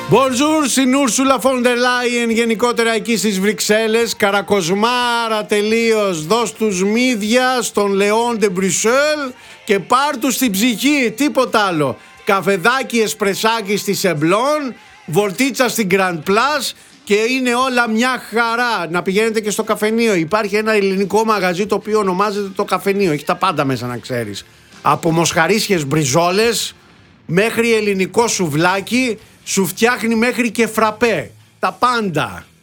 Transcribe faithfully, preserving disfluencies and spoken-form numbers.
Bonjour στην Ursula von der Leyen, γενικότερα εκεί στις Βρυξέλλες. Καρακοσμάρα τελείως. Δώσ' τους μύδια στον Λεόν de Bruxelles και πάρ' τους στην ψυχή. Τίποτα άλλο. Καφεδάκι, εσπρεσάκι στη Σεμπλόν, βολτίτσα στην Grand Place και είναι όλα μια χαρά. Να πηγαίνετε και στο καφενείο. Υπάρχει ένα ελληνικό μαγαζί το οποίο ονομάζεται το Καφενείο. Έχει τα πάντα μέσα, να ξέρεις. Από μοσχαρίσιες μπριζόλες μέχρι ελληνικό σουβλάκι. Σου φτιάχνει μέχρι και φραπέ. Τα πάντα.